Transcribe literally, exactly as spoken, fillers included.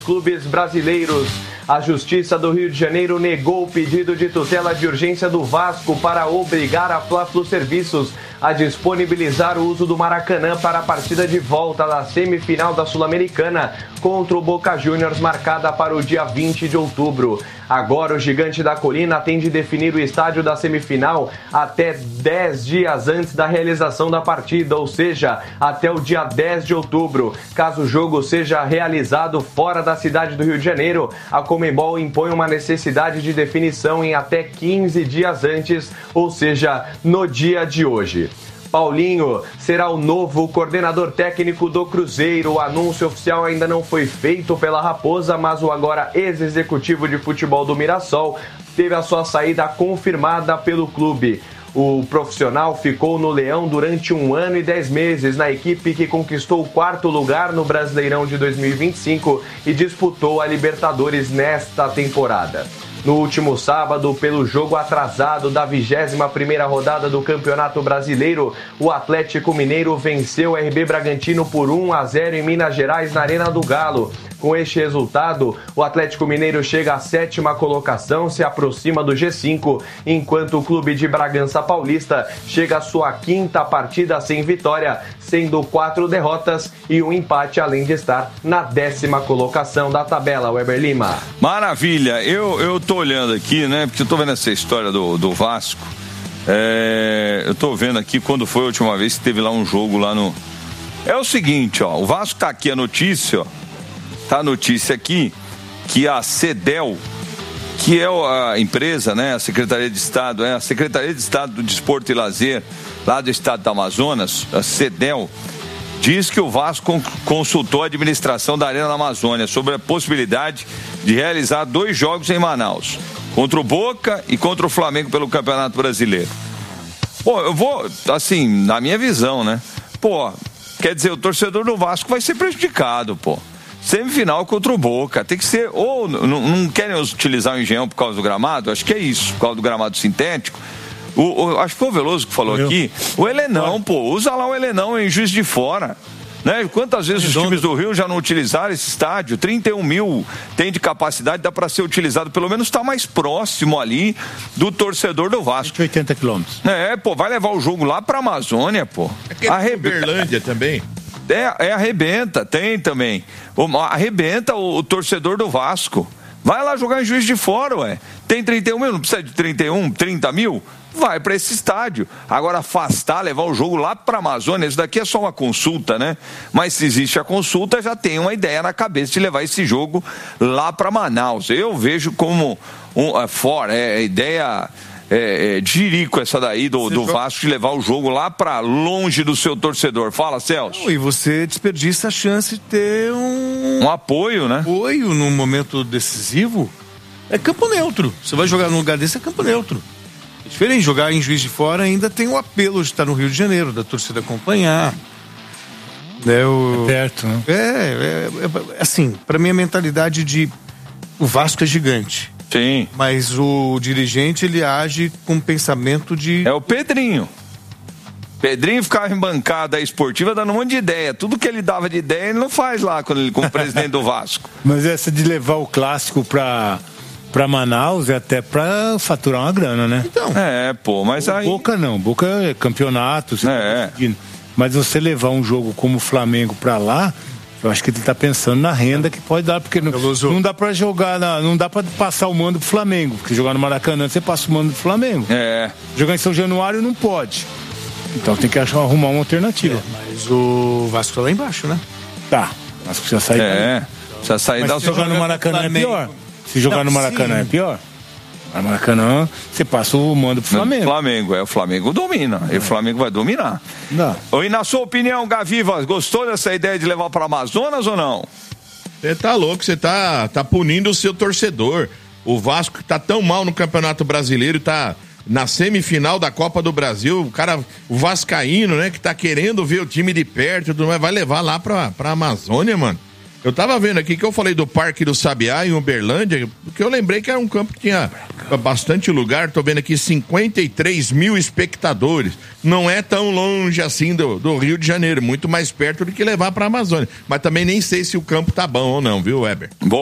Clubes brasileiros. A Justiça do Rio de Janeiro negou o pedido de tutela de urgência do Vasco para obrigar a Fla-Flu Serviços a disponibilizar o uso do Maracanã para a partida de volta da semifinal da Sul-Americana contra o Boca Juniors, marcada para o dia vinte de outubro. Agora o Gigante da Colina tem de definir o estádio da semifinal até dez dias antes da realização da partida, ou seja, até o dia dez de outubro. Caso o jogo seja realizado fora da cidade do Rio de Janeiro, a Conmebol impõe uma necessidade de definição em até quinze dias antes, ou seja, no dia de hoje. Paulinho será o novo coordenador técnico do Cruzeiro. O anúncio oficial ainda não foi feito pela Raposa, mas o agora ex-executivo de futebol do Mirassol teve a sua saída confirmada pelo clube. O profissional ficou no Leão durante um ano e dez meses na equipe que conquistou o quarto lugar no Brasileirão de dois mil e vinte e cinco e disputou a Libertadores nesta temporada. No último sábado, pelo jogo atrasado da vigésima primeira rodada do Campeonato Brasileiro, o Atlético Mineiro venceu o R B Bragantino por um a zero em Minas Gerais, na Arena do Galo. Com este resultado, o Atlético Mineiro chega à sétima colocação, se aproxima do G cinco, enquanto o clube de Bragança Paulista chega à sua quinta partida sem vitória, sendo quatro derrotas e um empate, além de estar na décima colocação da tabela. Weber Lima. Maravilha, eu, eu tô olhando aqui, né, porque eu tô vendo essa história do, do Vasco, é, eu tô vendo aqui quando foi a última vez que teve lá um jogo lá no... É o seguinte, ó, o Vasco tá aqui a notícia, ó, tá a notícia aqui que a CEDEL, que é a empresa, né, a Secretaria de Estado, é a Secretaria de Estado do Desporto e Lazer, lá do estado do Amazonas, a CEDEL, diz que o Vasco consultou a administração da Arena da Amazônia sobre a possibilidade de realizar dois jogos em Manaus, contra o Boca e contra o Flamengo pelo Campeonato Brasileiro. Pô, eu vou, assim, na minha visão, né, pô, quer dizer, o torcedor do Vasco vai ser prejudicado, pô. Semifinal contra o Boca, tem que ser, ou não, não querem utilizar o Engenhão por causa do gramado, acho que é isso, por causa do gramado sintético. O, o, acho que foi o Veloso que falou Eu. aqui, o Helenão, pô, usa lá o Helenão em Juiz de Fora, né? Quantas vezes os times do Rio já não utilizaram esse estádio? trinta e um mil tem de capacidade, dá para ser utilizado, pelo menos está mais próximo ali do torcedor do Vasco. cento e oitenta quilômetros. É, pô, vai levar o jogo lá pra Amazônia, pô. Aquele Arrebe... Uberlândia também. É, é, arrebenta, tem também. Arrebenta o, o torcedor do Vasco. Vai lá jogar em Juiz de Fora, ué. Tem trinta e um mil, não precisa de trinta e um, trinta mil? Vai para esse estádio. Agora, afastar, levar o jogo lá para a Amazônia, isso daqui é só uma consulta, né? Mas se existe a consulta, já tem uma ideia na cabeça de levar esse jogo lá para Manaus. Eu vejo como um, é, fora, é ideia... É, é, Jirico essa daí do, do Vasco de levar o jogo lá pra longe do seu torcedor. Fala, Celso. Não, e você desperdiça a chance de ter um... Um apoio, né? Apoio num momento decisivo. É campo neutro. Você vai jogar num lugar desse, é campo neutro. É diferente, jogar em Juiz de Fora ainda tem o apelo de estar no Rio de Janeiro, da torcida acompanhar. É, o... é perto, né? É, é, é assim, pra mim a mentalidade de o Vasco é gigante. Sim. Mas o dirigente, ele age com pensamento de... É o Pedrinho. Pedrinho ficava em bancada esportiva dando um monte de ideia. Tudo que ele dava de ideia, ele não faz lá quando ele, como presidente do Vasco. Mas essa de levar o clássico pra, pra Manaus é até pra faturar uma grana, né? Então. É, pô, mas aí... Boca não, Boca é campeonato. Você é. Tá mas você levar um jogo como o Flamengo pra lá... Eu acho que ele tá pensando na renda que pode dar, porque não, não dá pra jogar, na, não dá pra passar o mando pro Flamengo, porque jogar no Maracanã você passa o mando pro Flamengo. É. Jogar em São Januário não pode. Então tem que achar, arrumar uma alternativa. É, mas o Vasco tá lá embaixo, né? Tá. O Vasco já saiu. É. Já saiu da se jogar no Maracanã é pior. Se jogar não, no Maracanã sim. é pior. No Maracanã, você passa o mando pro Flamengo. Flamengo, é, o Flamengo domina. É. E o Flamengo vai dominar. Não. E na sua opinião, Gaviva, gostou dessa ideia de levar para Amazonas ou não? Você tá louco, você tá, tá punindo o seu torcedor. O Vasco tá tão mal no Campeonato Brasileiro, tá na semifinal da Copa do Brasil, o cara, o vascaíno, né, que tá querendo ver o time de perto, vai levar lá pra, pra Amazônia, mano. Eu tava vendo aqui que eu falei do Parque do Sabiá em Uberlândia, porque eu lembrei que era um campo que tinha bastante lugar. Tô vendo aqui cinquenta e três mil espectadores. Não é tão longe assim do, do Rio de Janeiro, muito mais perto do que levar pra Amazônia. Mas também nem sei se o campo tá bom ou não, viu, Weber? Bom.